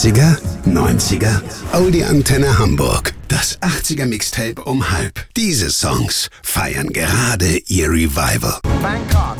80er, 90er, Audi Antenne Hamburg. Das 80er Mixtape um halb. Diese Songs feiern gerade ihr Revival. Bangkok,